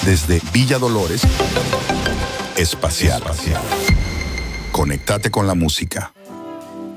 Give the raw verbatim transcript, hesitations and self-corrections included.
Desde Villa Dolores, Espacial. Espacial. Conéctate con la música.